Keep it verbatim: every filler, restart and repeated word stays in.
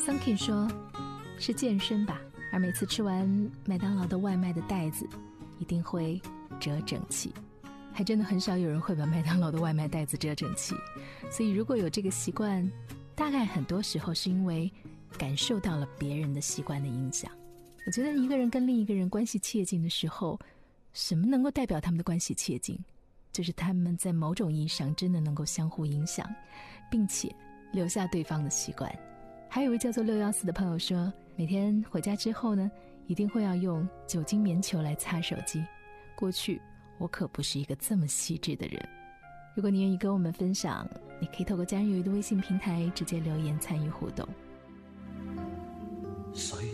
Sunkin 说是健身吧，而每次吃完麦当劳的外卖的袋子一定会折整齐。还真的很少有人会把麦当劳的外卖袋子折整齐，所以如果有这个习惯，大概很多时候是因为感受到了别人的习惯的影响。我觉得一个人跟另一个人关系切近的时候，什么能够代表他们的关系切近？就是他们在某种意义上真的能够相互影响，并且留下对方的习惯。还有一位叫做六一四的朋友说，每天回家之后呢，一定会要用酒精棉球来擦手机。过去我可不是一个这么细致的人。如果你愿意跟我们分享，你可以透过家人有的微信平台直接留言参与互动。 谁